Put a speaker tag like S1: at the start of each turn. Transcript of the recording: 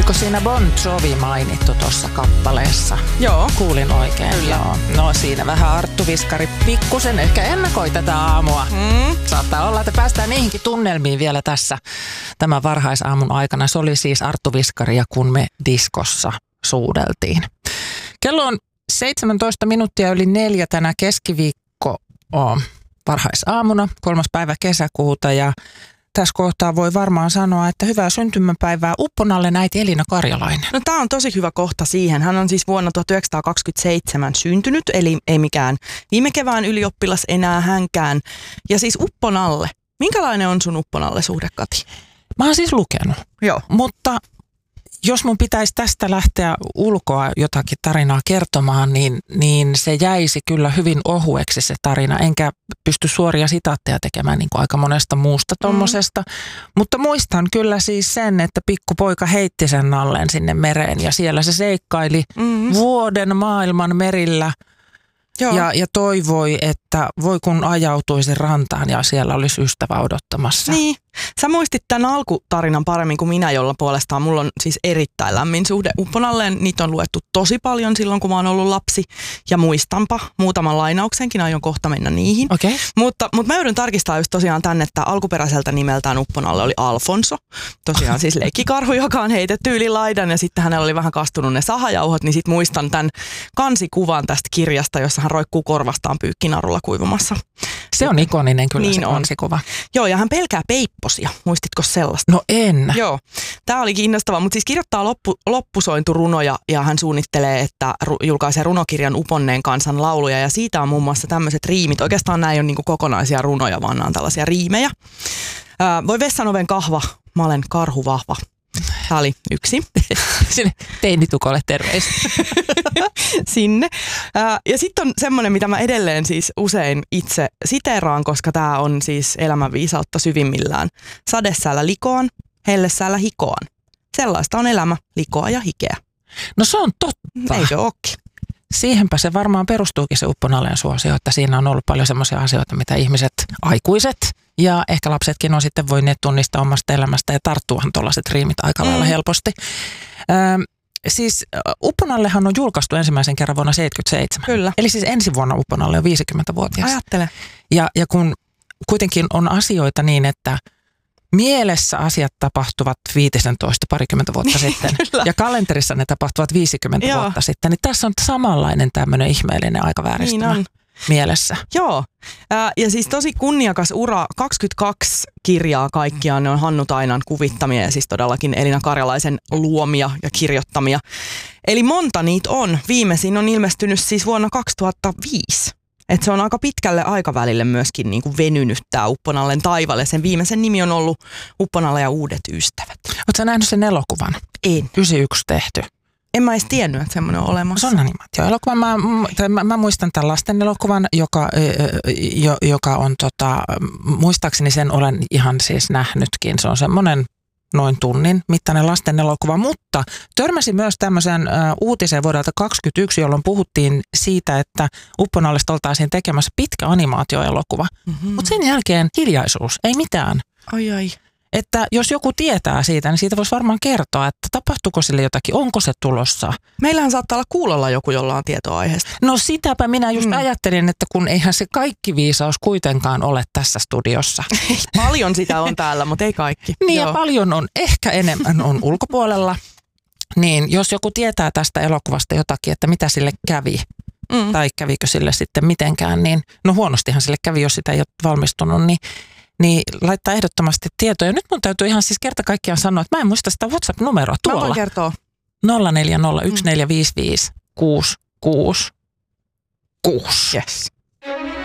S1: Oliko siinä Bon Jovi mainittu tuossa kappaleessa?
S2: Joo.
S1: Kuulin oikein.
S2: Kyllä.
S1: Joo. No siinä vähän Arttu Viskari pikkusen ehkä ennakoi tätä aamua. Saattaa olla, että päästään niihinkin tunnelmiin vielä tässä tämän varhaisaamun aikana. Se oli siis Arttu Viskaria, kun me diskossa suudeltiin. Kello on 17 minuuttia yli 4 tänä keskiviikko varhaisaamuna, 3. päivä kesäkuuta, ja tässä kohtaa voi varmaan sanoa, että hyvää syntymäpäivää Upponalle äiti Elina Karjalainen.
S2: No tämä on tosi hyvä kohta siihen. Hän on siis vuonna 1927 syntynyt, eli ei mikään viime kevään ylioppilas enää hänkään. Ja siis Upponalle. Minkälainen on sun Upponalle suhde, Kati?
S1: Mä oon siis lukenut.
S2: Joo.
S1: Mutta jos mun pitäisi tästä lähteä ulkoa jotakin tarinaa kertomaan, niin se jäisi kyllä hyvin ohueksi se tarina. Enkä pysty suoria sitaatteja tekemään niin kuin aika monesta muusta tommosesta. Mutta muistan kyllä siis sen, että pikkupoika heitti sen nalleen sinne mereen ja siellä se seikkaili vuoden maailman merillä. Ja toivoi, että voi kun ajautuisi rantaan ja siellä olisi ystävä odottamassa.
S2: Niin. Sä muistit tämän alkutarinan paremmin kuin minä, jolla puolestaan mulla on siis erittäin lämmin suhde Upponalleen. Niitä on luettu tosi paljon silloin, kun mä oon ollut lapsi. Ja muistanpa muutaman lainauksenkin, aion kohta mennä niihin.
S1: Okay.
S2: Mutta mä joudun tarkistaa just tosiaan tänne, että alkuperäiseltä nimeltään Upponalle oli Alfonso. Tosiaan siis leikkikarhu, joka on heitetty yli laidan ja sitten hänellä oli vähän kastunut ne sahajauhot. Niin sit muistan tämän kansikuvan tästä kirjasta, jossa hän roikkuu korvastaan pyykkinarulla kuivumassa.
S1: Se on ikoninen kyllä
S2: niin
S1: se kansikuva.
S2: Joo, ja hän pelkää peipposia. Muistitko sellaista?
S1: No en.
S2: Joo, tämä oli kiinnostavaa, mutta siis kirjoittaa loppusointurunoja ja hän suunnittelee, että julkaisee runokirjan Uponneen kansan lauluja ja siitä on muun muassa tämmöiset riimit. Oikeastaan nämä ei ole niinku kokonaisia runoja, vaan nämä on tällaisia riimejä. Voi vessanoven kahva, mä olen karhu vahva. Tämä oli yksi.
S1: Sinne teinitukolle terveisiä.
S2: Sinne. Ja sitten on semmoinen, mitä mä edelleen siis usein itse siteeraan, koska tämä on siis elämänviisautta syvimmillään. Sadesäällä likoan, hellesäällä hikoan. Sellaista on elämä, likoa ja hikeä.
S1: No se on totta.
S2: Eikö ookin?
S1: Siihenpä se varmaan perustuukin se Upponalleen suosio, että siinä on ollut paljon semmoisia asioita, mitä ihmiset, aikuiset ja ehkä lapsetkin on sitten voineet tunnistaa omasta elämästä ja tarttuahan tuollaiset riimit aika lailla helposti. Siis Upponallehan on julkaistu ensimmäisen kerran vuonna 1977.
S2: Kyllä.
S1: Eli siis ensi vuonna Upponalle on 50-vuotias.
S2: Ajattele.
S1: Ja kun kuitenkin on asioita niin, että mielessä asiat tapahtuvat parikymmentä vuotta sitten ja kalenterissa ne tapahtuvat 50 vuotta sitten, niin tässä on samanlainen tämmöinen ihmeellinen aikavääristymä
S2: niin
S1: mielessä.
S2: Joo, ja siis tosi kunniakas ura, 22 kirjaa kaikkiaan, ne on Hannu Tainan kuvittamia ja siis todellakin Elina Karjalaisen luomia ja kirjoittamia. Eli monta niitä on. Viimeisin on ilmestynyt siis vuonna 2005. Että se on aika pitkälle aikavälille myöskin niin kuin venynyt tämä Upponallen taivalle. Sen viimeisen nimi on ollut Upponalle ja uudet ystävät.
S1: Oletko sä nähnyt sen elokuvan?
S2: En.
S1: 91 tehty.
S2: En mä edes tiennyt, että semmoinen on olemassa.
S1: Se on animaatioelokuva. Mä muistan tämän lasten elokuvan, joka on muistaakseni sen olen ihan siis nähnytkin. Se on semmoinen noin tunnin mittainen lasten elokuva, mutta törmäsin myös tämmöisen uutiseen vuodelta 2021, jolloin puhuttiin siitä, että Upponallesta oltaisiin tekemässä pitkä animaatioelokuva. Mutta sen jälkeen hiljaisuus, ei mitään.
S2: Ai.
S1: Että jos joku tietää siitä, niin siitä voisi varmaan kertoa, että tapahtuuko sille jotakin, onko se tulossa.
S2: Meillähän saattaa olla kuulolla joku, jolla on tietoa aiheesta.
S1: No sitäpä minä just ajattelin, että kun eihän se kaikki viisaus kuitenkaan ole tässä studiossa.
S2: Paljon sitä on täällä, mutta ei kaikki.
S1: Niin ja paljon on, ehkä enemmän on ulkopuolella. Niin jos joku tietää tästä elokuvasta jotakin, että mitä sille kävi, tai kävikö sille sitten mitenkään, niin no huonostihan sille kävi, jos sitä ei ole valmistunut, niin laittaa ehdottomasti tietoa. Ja nyt mun täytyy ihan siis kerta kaikkiaan sanoa, että mä en muista sitä WhatsApp-numeroa tuolla.
S2: Mä voin kertoa.
S1: 0401455666.
S2: Yes.